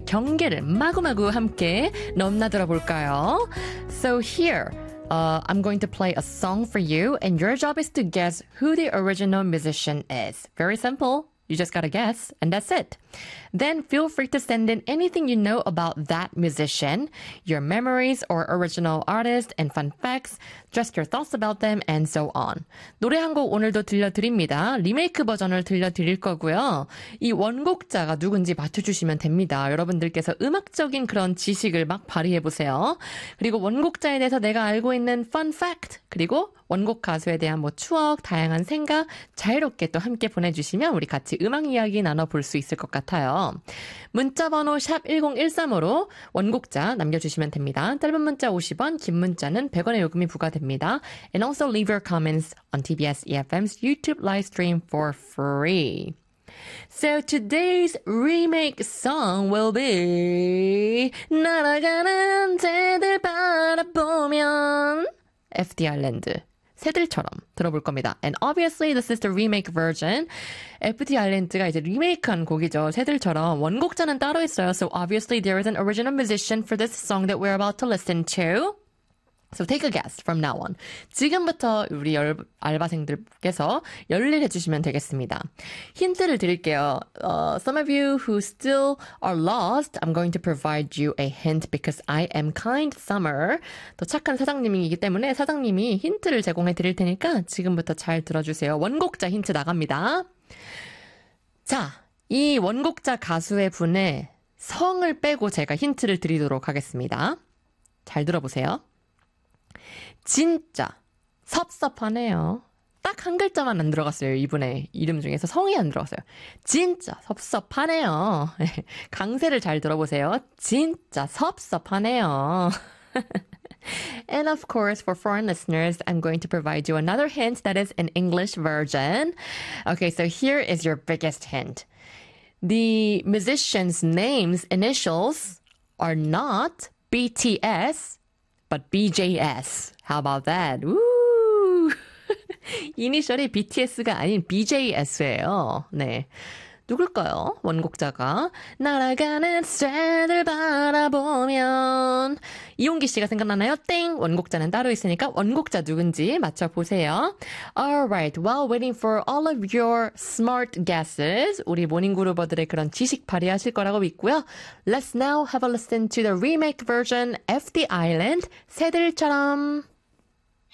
경계를 마구마구 함께 넘나들어 볼까요? So here, I'm going to play a song for you, and your job is to guess who the original musician is. Very simple. You just gotta guess, and that's it. Then feel free to send in anything you know about that musician, your memories or original artist and fun facts, just your thoughts about them, and so on. 노래 한 곡 오늘도 들려드립니다. 리메이크 버전을 들려드릴 거고요. 이 원곡자가 누군지 맞춰주시면 됩니다. 여러분들께서 음악적인 그런 지식을 막 발휘해보세요. 그리고 원곡자에 대해서 내가 알고 있는 fun fact, 그리고 원곡 가수에 대한 뭐 추억, 다양한 생각 자유롭게 또 함께 보내주시면 우리 같이 음악 이야기 나눠볼 수 있을 것 같아요. 문자번호 샵 1013으로 원곡자 남겨주시면 됩니다. 짧은 문자 50원, 긴 문자는 100원의 요금이 부과됩니다. And also leave your comments on TBS EFM's YouTube live stream for free. So today's remake song will be 날아가는 새들 바라보면 FD 아일랜드 새들처럼 들어볼 겁니다. And obviously this is the remake version. FD 아일랜드가 이제 리메이크한 곡이죠. 새들처럼 원곡자는 따로 있어요. So obviously there is an original musician for this song that we're about to listen to. So take a guess from now on. 지금부터 우리 알바생들께서 열일해 주시면 되겠습니다. 힌트를 드릴게요. Some of you who still are lost, I'm going to provide you a hint because I am kind summer. 또 착한 사장님이기 때문에 사장님이 힌트를 제공해 드릴 테니까 지금부터 잘 들어주세요. 원곡자 힌트 나갑니다. 자, 이 원곡자 가수의 분의 성을 빼고 제가 힌트를 드리도록 하겠습니다. 잘 들어보세요. 진짜 섭섭하네요. 딱 한 글자만 안 들어갔어요. 이분의 이름 중에서 성이 안 들어갔어요. 진짜 섭섭하네요. 강세를 잘 들어보세요. 진짜 섭섭하네요. And of course, for foreign listeners, I'm going to provide you another hint that is an English version. Okay, so here is your biggest hint. The musicians' names, initials, are not BTS, but BJS. How about that? Woo! 이니셜이 BTS가 아닌 BJS예요. 네. 누굴까요? 원곡자가 날아가는 새들 바라보면 이용기 씨가 생각나나요? 땡! 원곡자는 따로 있으니까 원곡자 누군지 맞춰보세요. Alright, while waiting for all of your smart guesses, 우리 모닝그루버들의 그런 지식 발휘하실 거라고 믿고요. Let's now have a listen to the remake version FD Island, 새들처럼.